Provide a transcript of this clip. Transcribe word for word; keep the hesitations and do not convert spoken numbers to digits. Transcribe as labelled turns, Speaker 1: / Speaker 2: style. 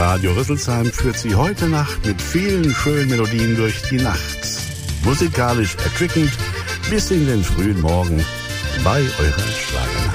Speaker 1: Radio Rüsselsheim führt Sie heute Nacht mit vielen schönen Melodien durch die Nacht. Musikalisch erquickend bis in den frühen Morgen bei eurer Schlager.